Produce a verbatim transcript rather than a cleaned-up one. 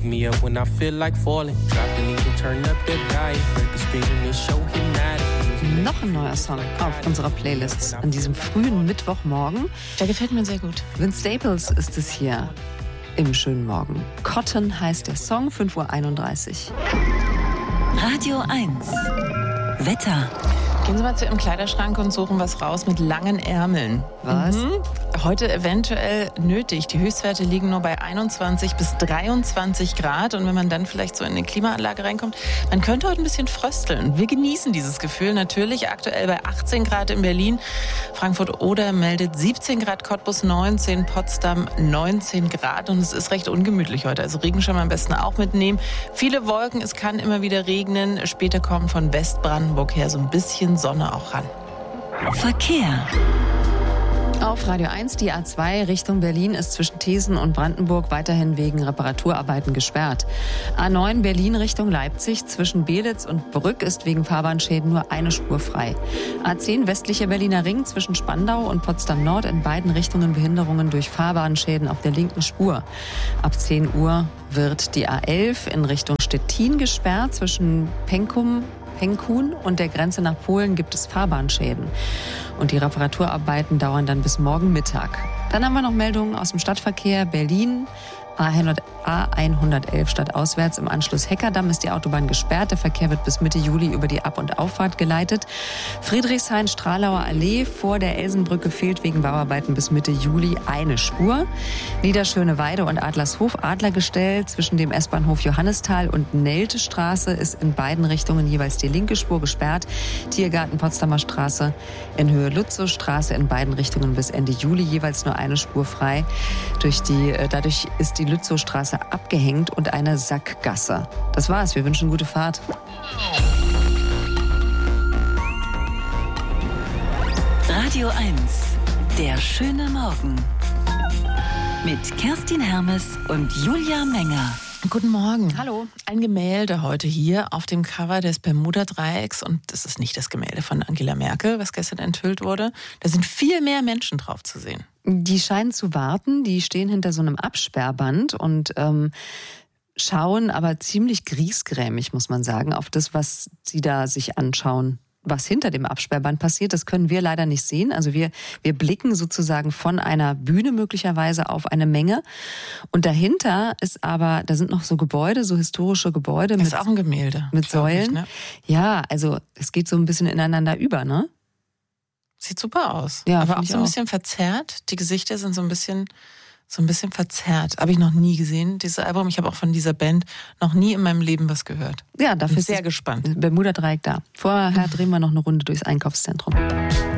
me up when I feel like falling. Drop the needle, turn up the volume. Break the speed in this show, hypnotic. Noch ein neuer Song auf unserer Playlist an diesem frühen Mittwochmorgen. Der gefällt mir sehr gut. Vince Staples ist es hier im schönen Morgen. Cotton heißt der Song, fünf Uhr einunddreißig. Radio eins. Wetter. Gehen Sie mal zu Ihrem Kleiderschrank und suchen was raus mit langen Ärmeln. Was? Mhm. Heute eventuell nötig. Die Höchstwerte liegen nur bei einundzwanzig bis dreiundzwanzig Grad. Und wenn man dann vielleicht so in eine Klimaanlage reinkommt, man könnte heute ein bisschen frösteln. Wir genießen dieses Gefühl natürlich. Aktuell bei achtzehn Grad in Berlin. Frankfurt Oder meldet siebzehn Grad, Cottbus neunzehn, Potsdam neunzehn Grad. Und es ist recht ungemütlich heute. Also Regenschirm am besten auch mitnehmen. Viele Wolken, es kann immer wieder regnen. Später kommen von Westbrandenburg her so ein bisschen Sonne auch ran. Verkehr. Auf Radio eins, die A zwei Richtung Berlin ist zwischen Thesen und Brandenburg weiterhin wegen Reparaturarbeiten gesperrt. A neun Berlin Richtung Leipzig zwischen Belitz und Brück ist wegen Fahrbahnschäden nur eine Spur frei. A zehn westlicher Berliner Ring zwischen Spandau und Potsdam Nord in beiden Richtungen Behinderungen durch Fahrbahnschäden auf der linken Spur. Ab zehn Uhr wird die A elf in Richtung Stettin gesperrt. Zwischen Penkum Penkun und der Grenze nach Polen gibt es Fahrbahnschäden. Und die Reparaturarbeiten dauern dann bis morgen Mittag. Dann haben wir noch Meldungen aus dem Stadtverkehr. Berlin, A hundertelf stadtauswärts im Anschluss Heckerdamm ist die Autobahn gesperrt. Der Verkehr wird bis Mitte Juli über die Ab- und Auffahrt geleitet. Friedrichshain-Stralauer Allee vor der Elsenbrücke fehlt wegen Bauarbeiten bis Mitte Juli eine Spur. Niederschöneweide und Adlershof Adlergestell zwischen dem S-Bahnhof Johannisthal und Neltestraße ist in beiden Richtungen jeweils die linke Spur gesperrt. Tiergarten Potsdamer Straße in Höhe Lutzowstraße in beiden Richtungen bis Ende Juli jeweils nur eine Spur frei. Durch die, dadurch ist die Lützowstraße abgehängt und eine Sackgasse. Das war's. Wir wünschen gute Fahrt. Radio eins. Der schöne Morgen. Mit Kerstin Hermes und Julia Menger. Guten Morgen. Hallo. Ein Gemälde heute hier auf dem Cover des Bermuda-Dreiecks. Und das ist nicht das Gemälde von Angela Merkel, was gestern enthüllt wurde. Da sind viel mehr Menschen drauf zu sehen. Die scheinen zu warten. Die stehen hinter so einem Absperrband und ähm, schauen aber ziemlich griesgrämig, muss man sagen, auf das, was sie da sich anschauen. Was hinter dem Absperrband passiert, das können wir leider nicht sehen. Also wir, wir blicken sozusagen von einer Bühne möglicherweise auf eine Menge. Und dahinter ist aber, da sind noch so Gebäude, so historische Gebäude. Das mit, ist auch ein Gemälde. Mit Säulen. Ich, ne? Ja, also es geht so ein bisschen ineinander über, ne? Sieht super aus. Ja, aber auch ich so ein auch. bisschen verzerrt. Die Gesichter sind so ein bisschen... So ein bisschen verzerrt. Habe ich noch nie gesehen, dieses Album. Ich habe auch von dieser Band noch nie in meinem Leben was gehört. Ja, dafür Bin ist sehr das gespannt. Bermuda-Dreieck da. Vorher drehen wir noch eine Runde durchs Einkaufszentrum.